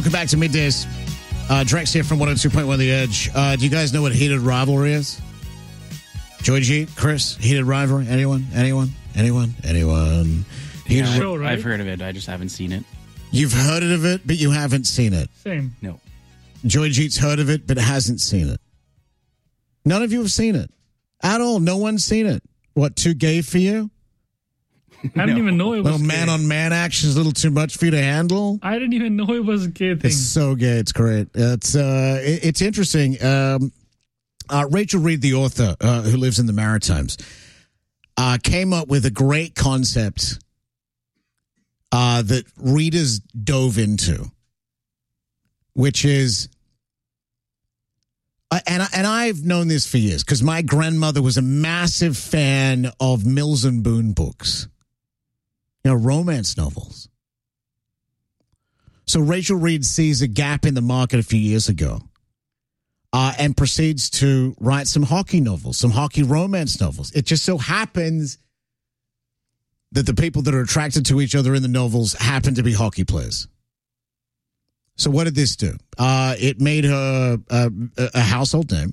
Welcome back to Middays. Drex here from 102.1 The Edge. Do you guys know what heated rivalry is? Joy G, Chris, heated rivalry? Anyone? Yeah, Show, right? I've heard of it. I just haven't seen it. You've heard of it, but you haven't seen it. Same. No. Joy G's heard of it, but hasn't seen it. None of you have seen it. At all. No one's seen it. What, too gay for you? I didn't even know it was Little gay. man-on-man action is a little too much for you to handle? I didn't even know it was a gay thing. It's so gay. It's great. It's interesting. Rachel Reed, the author who lives in the Maritimes, came up with a great concept that readers dove into, which is, and I've known this for years because my grandmother was a massive fan of Mills and Boon books, romance novels. So Rachel Reed sees a gap in the market a few years ago and proceeds to write some hockey novels, some hockey romance novels. It just so happens that the people that are attracted to each other in the novels happen to be hockey players. So what did this do? It made her a household name,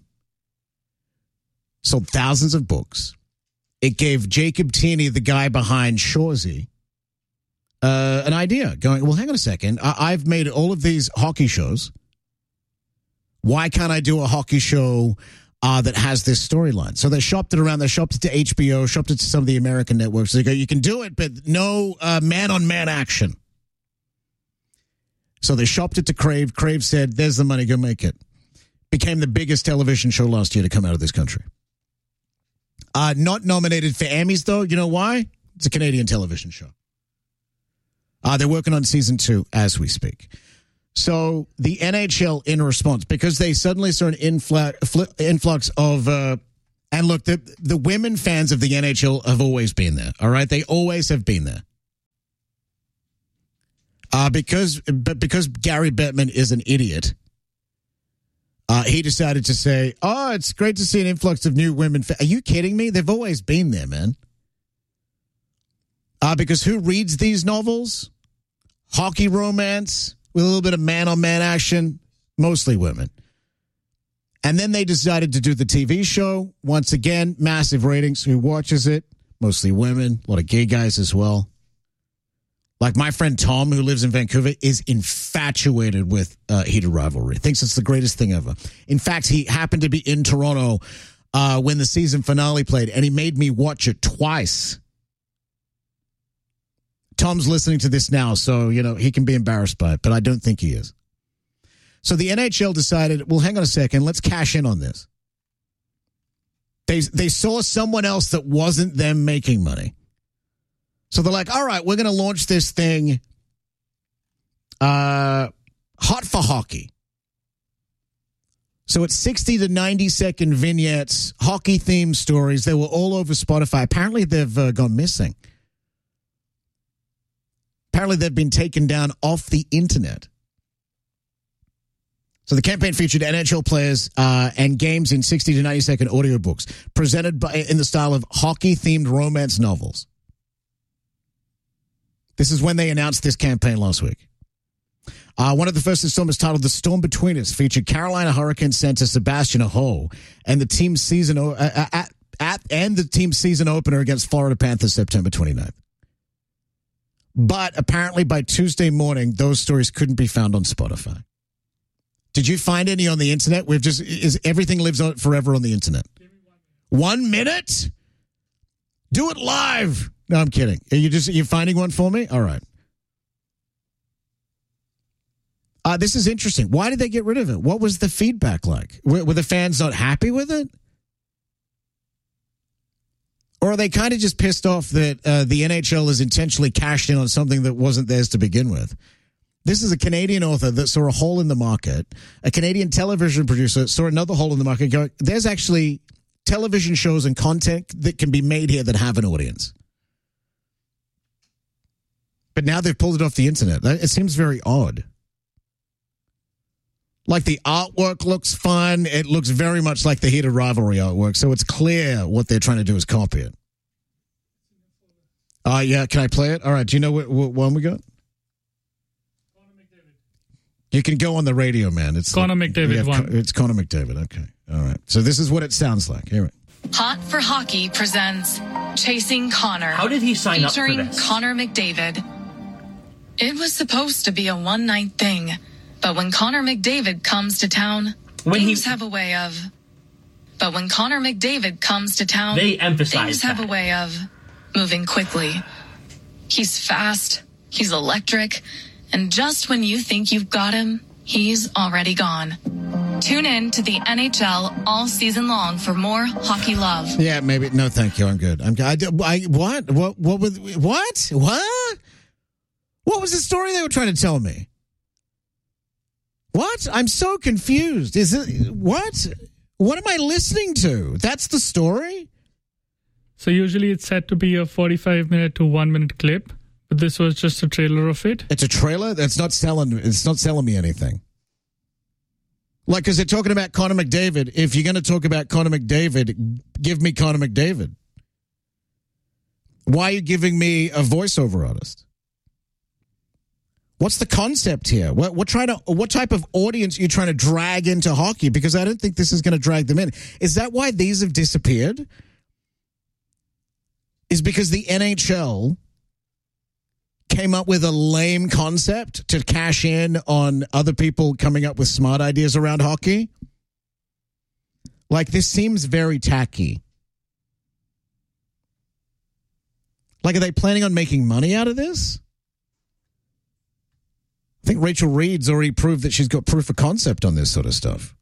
sold thousands of books. It gave Jacob Tierney, the guy behind Shoresy, an idea, going, well, hang on a second. I've made all of these hockey shows. Why can't I do a hockey show that has this storyline? So they shopped it around. They shopped it to HBO, shopped it to some of the American networks. They go, you can do it, but no man-on-man action. So they shopped it to Crave. Crave said, there's the money, go make it. Became the biggest television show last year to come out of this country. Not nominated for Emmys, though. You know why? It's a Canadian television show. They're working on season 2 as we speak. So the NHL, in response, because they suddenly saw an influx of, and look, the women fans of the NHL have always been there, all right? They always have been there. Because Gary Bettman is an idiot, he decided to say, oh, it's great to see an influx of new women. Are you kidding me? They've always been there, man. Because who reads these novels? Hockey romance with a little bit of man-on-man action, mostly women. And then they decided to do the TV show. Once again, massive ratings. Who watches it? Mostly women, a lot of gay guys as well. Like my friend Tom, who lives in Vancouver, is infatuated with heated rivalry. Thinks it's the greatest thing ever. In fact, he happened to be in Toronto when the season finale played, and he made me watch it twice. Tom's listening to this now, so, he can be embarrassed by it, but I don't think he is. So the NHL decided, well, hang on a second, let's cash in on this. They saw someone else that wasn't them making money. So they're like, all right, we're going to launch this thing, Hot for Hockey. So it's 60 to 90-second vignettes, hockey-themed stories. They were all over Spotify. Apparently they've gone missing. Apparently they've been taken down off the internet. So the campaign featured NHL players and games in 60 to 90-second audiobooks, presented in the style of hockey-themed romance novels. This is when they announced this campaign last week. One of the first installments, titled The Storm Between Us, featured Carolina Hurricanes center Sebastian Aho and the team's season opener against Florida Panthers September 29th. But apparently by Tuesday morning, those stories couldn't be found on Spotify. Did you find any on the internet? Everything lives on forever on the internet. 1 minute? Do it live. No, I'm kidding. Are you finding one for me? All right. This is interesting. Why did they get rid of it? What was the feedback like? Were the fans not happy with it? Or are they kind of just pissed off that the NHL has intentionally cashed in on something that wasn't theirs to begin with? This is a Canadian author that saw a hole in the market. A Canadian television producer saw another hole in the market going, there's actually television shows and content that can be made here that have an audience. But now they've pulled it off the internet. It seems very odd. Like the artwork looks fun. It looks very much like the heated rivalry artwork. So it's clear what they're trying to do is copy it. Yeah, can I play it? All right. Do you know what one we got? You can go on the radio, man. It's Connor McDavid won. It's Connor McDavid. Okay. All right. So this is what it sounds like. Hear it. Hot for Hockey presents Chasing Connor. How did he sign up for featuring this? Connor McDavid. It was supposed to be a one-night thing, but when Connor McDavid comes to town, things have a way of... But when Connor McDavid comes to town, they emphasize things have a way of moving quickly. He's fast, he's electric, and just when you think you've got him, he's already gone. Tune in to the NHL all season long for more hockey love. Yeah, maybe. No, thank you. I'm good. What? What was the story they were trying to tell me? What? I'm so confused. Is it what? What am I listening to? That's the story? So usually it's set to be a 45-minute to 1-minute clip, but this was just a trailer of it. It's a trailer? It's not selling me anything. Like, because they're talking about Connor McDavid. If you're going to talk about Connor McDavid, give me Connor McDavid. Why are you giving me a voiceover artist? What's the concept here? What type of audience are you trying to drag into hockey? Because I don't think this is going to drag them in. Is that why these have disappeared? Is because the NHL came up with a lame concept to cash in on other people coming up with smart ideas around hockey? Like, this seems very tacky. Like, are they planning on making money out of this? I think Rachel Reed's already proved that she's got proof of concept on this sort of stuff.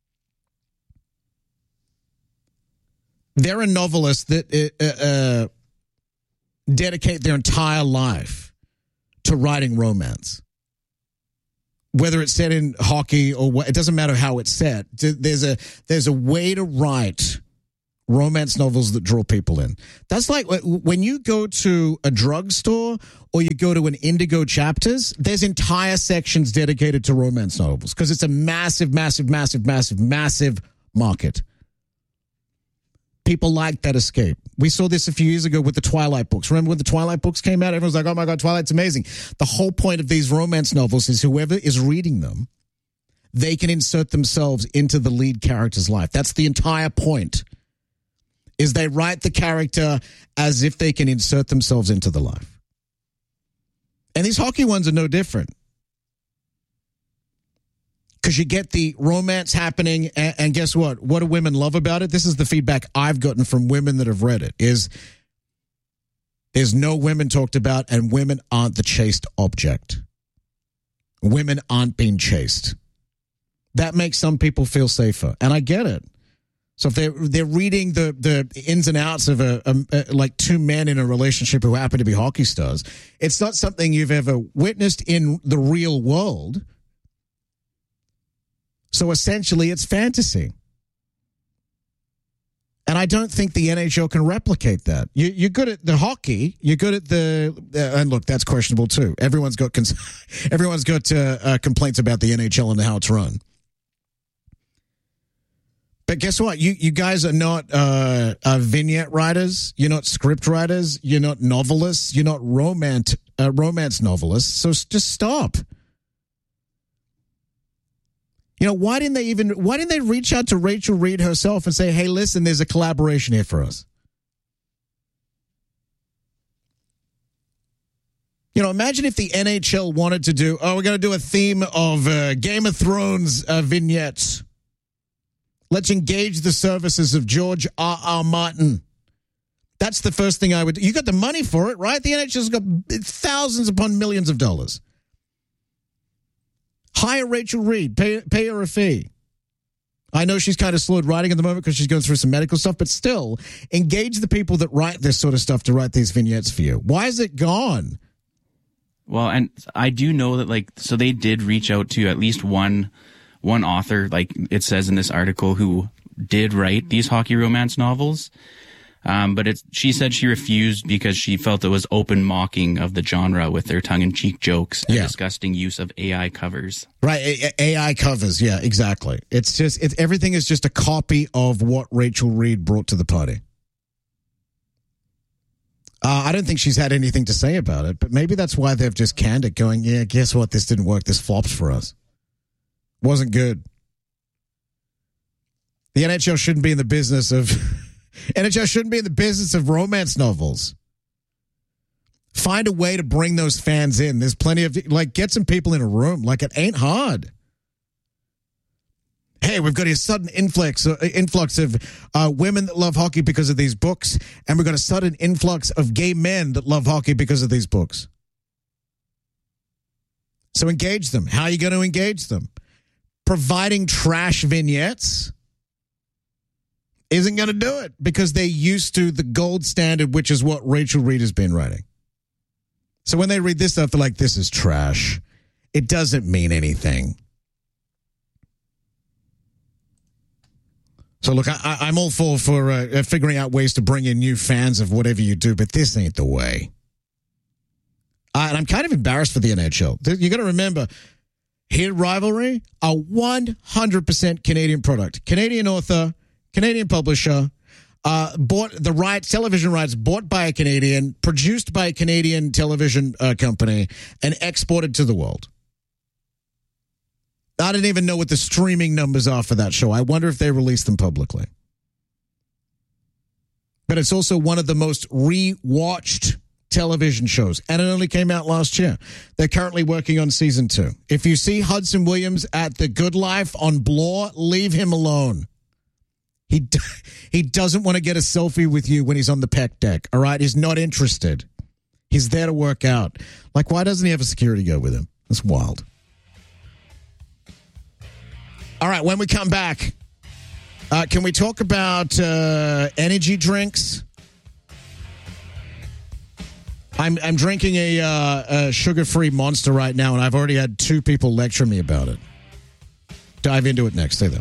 They're a novelist that dedicate their entire life to writing romance. Whether it's set in hockey or what, it doesn't matter how it's set. There's a way to write romance novels that draw people in. That's like when you go to a drugstore or you go to an Indigo Chapters, there's entire sections dedicated to romance novels because it's a massive, massive, massive, massive, massive market. People like that escape. We saw this a few years ago with the Twilight books. Remember when the Twilight books came out? Everyone was like, oh my God, Twilight's amazing. The whole point of these romance novels is whoever is reading them, they can insert themselves into the lead character's life. That's the entire point. Is they write the character as if they can insert themselves into the life. And these hockey ones are no different. Because you get the romance happening, and guess what? What do women love about it? This is the feedback I've gotten from women that have read it, is there's no women talked about, and women aren't the chased object. Women aren't being chased. That makes some people feel safer, and I get it. So if they're reading the ins and outs of like two men in a relationship who happen to be hockey stars, it's not something you've ever witnessed in the real world. So essentially, it's fantasy. And I don't think the NHL can replicate that. You're good at the hockey. You're good at and look, that's questionable too. Everyone's got complaints about the NHL and how it's run. But guess what? You guys are not vignette writers. You're not script writers. You're not novelists. You're not romance novelists. So just stop. You know, why didn't they reach out to Rachel Reed herself and say, hey, listen, there's a collaboration here for us? You know, imagine if the NHL wanted to do, we're going to do a theme of Game of Thrones vignettes. Let's engage the services of George R.R. Martin. That's the first thing I would do. You got the money for it, right? The NHL's got thousands upon millions of dollars. Hire Rachel Reed. Pay her a fee. I know she's kind of slow at writing at the moment because she's going through some medical stuff, but still, engage the people that write this sort of stuff to write these vignettes for you. Why is it gone? Well, and I do know that, so they did reach out to at least one author, like it says in this article, who did write these hockey romance novels. But she said she refused because she felt it was open mocking of the genre with their tongue-in-cheek jokes and disgusting use of AI covers. Right, AI covers, yeah, exactly. Everything is just a copy of what Rachel Reed brought to the party. I don't think she's had anything to say about it, but maybe that's why they've just canned it, going, yeah, guess what, this didn't work, this flopped for us. Wasn't good. The NHL shouldn't be in the business of NHL shouldn't be in the business of romance novels. Find a way to bring those fans in. There's plenty of, get some people in a room. It ain't hard. Hey, we've got a sudden influx of women that love hockey because of these books, and we've got a sudden influx of gay men that love hockey because of these books. So engage them. How are you going to engage them? Providing trash vignettes isn't going to do it because they're used to the gold standard, which is what Rachel Reed has been writing. So when they read this stuff, they're like, this is trash. It doesn't mean anything. So look, I'm all for figuring out ways to bring in new fans of whatever you do, but this ain't the way. And I'm kind of embarrassed for the NHL. You got to remember, Hit Rivalry, a 100% Canadian product. Canadian author, Canadian publisher, bought the rights, television rights, bought by a Canadian, produced by a Canadian television company, and exported to the world. I didn't even know what the streaming numbers are for that show. I wonder if they release them publicly. But it's also one of the most rewatched television shows, and it only came out last year. They're currently working on season 2. If you see Hudson Williams at The Good Life on Blore, leave him alone. He doesn't want to get a selfie with you when he's on the pec deck, all right? He's not interested. He's there to work out. Why doesn't he have a security guard with him? That's wild. All right, when we come back, can we talk about energy drinks? I'm drinking a sugar-free Monster right now, and I've already had 2 people lecture me about it. Dive into it next. Stay there.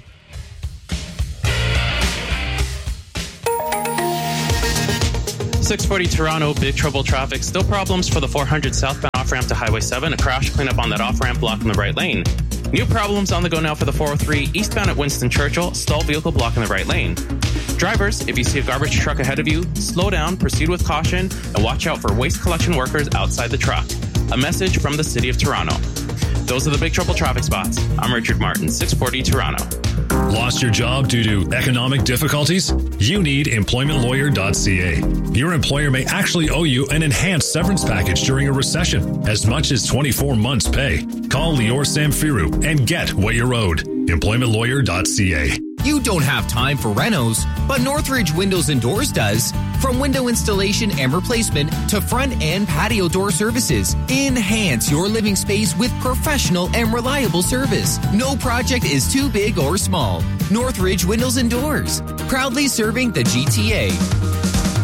.640 Toronto, big trouble traffic. Still problems for the 400 southbound off-ramp to Highway 7. A crash cleanup on that off-ramp blocking the right lane. New problems on the go now for the 403 eastbound at Winston Churchill. Stalled vehicle blocking the right lane. Drivers, if you see a garbage truck ahead of you, slow down, proceed with caution, and watch out for waste collection workers outside the truck. A message from the City of Toronto. Those are the big trouble traffic spots. I'm Richard Martin, 640 Toronto. Lost your job due to economic difficulties? You need employmentlawyer.ca. Your employer may actually owe you an enhanced severance package during a recession, as much as 24 months' pay. Call Lior Samfiru and get what you're owed. employmentlawyer.ca. You don't have time for renos, but Northridge Windows and Doors does. From window installation and replacement to front and patio door services, enhance your living space with professional and reliable service. No project is too big or small. Northridge Windows and Doors, proudly serving the GTA.